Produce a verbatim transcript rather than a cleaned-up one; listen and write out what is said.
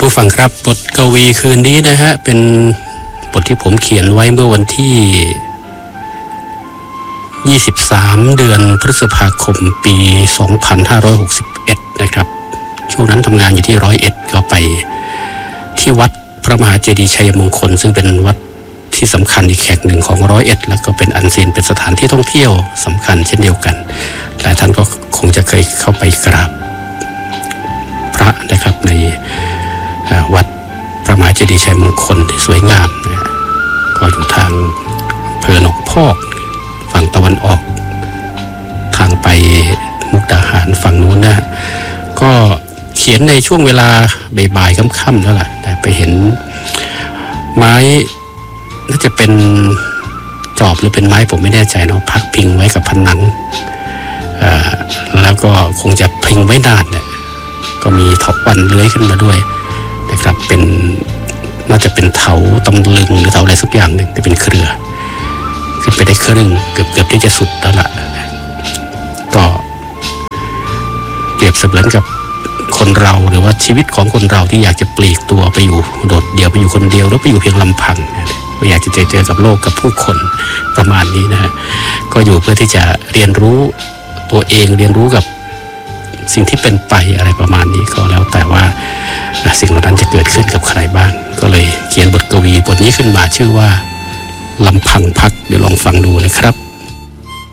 ผู้ฟังครับบทกวีคืนนี้นะฮะเป็นบทที่ผมเขียนไว้เมื่อวันที่ยี่สิบสามเดือนพฤษภาคมปีสองพันห้าร้อยหกสิบเอ็ดนะครับช่วงนั้นทำงานอยู่ที่ร้อยเอ็ดก็ไปที่วัดพระมหาเจดีย์ชัยมงคลซึ่งเป็นวัดที่สำคัญอีกแห่งหนึ่งของร้อยเอ็ดแล้วก็เป็นอันซีนเป็นสถานที่ท่องเที่ยวสำคัญเช่นเดียวกันหลายท่านก็คงจะเคยเข้าไปกราบพระนะครับในวัดพระมหาเจดีย์ชัยมงคลที่สวยงามนะก็อยู่ทางอำเภอหนองพอกฝั่งตะวันออกทางไปมุกดาหารฝั่งนู้นนะก็เขียนในช่วงเวลาบ่ายๆค่ำๆแล้วล่ะไปเห็นไม้น่าจะเป็นจอบหรือเป็นไม้ผมไม่แน่ใจเนาะพักพิงไว้กับผนังแล้วก็คงจะพิงไว้นานเนี่ยก็มีเถาวัลย์เลื้อยขึ้นมาด้วยนะครับเป็นน่าจะเป็นเถาตำลึงหรือเถาอะไรสักอย่างหนึ่งที่เป็นเครือขึ้นไปได้ครึ่งเกือบเกือบที่จะสุดแล้วล่ะก็เปรียบเสมือนกับคนเราหรือว่าชีวิตของคนเราที่อยากจะปลีกตัวไปอยู่โดดเดี่ยวไปอยู่คนเดียวแล้วไปอยู่เพียงลำพังไม่อยากจะเจอเจอกับโลกกับผู้คนประมาณนี้นะฮะก็อยู่เพื่อที่จะเรียนรู้ตัวเองเรียนรู้กับสิ่งที่เป็นไปอะไรประมาณนี้ก็แล้วแต่ว่าสิ่งเหล่านั้นจะเกิดขึ้นกับใครบ้างก็เลยเขียนบทกวีบทนี้ขึ้นมาชื่อว่าลำพังพักเดี๋ยวลองฟังดูนะครับ